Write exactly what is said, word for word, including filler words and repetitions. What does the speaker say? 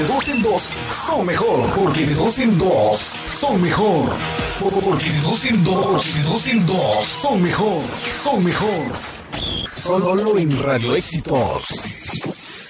de dos en dos son mejor. Porque de dos en dos son mejor. Porque de dos en dos, de dos en dos son mejor. Son mejor. Solo en Radio Éxitos.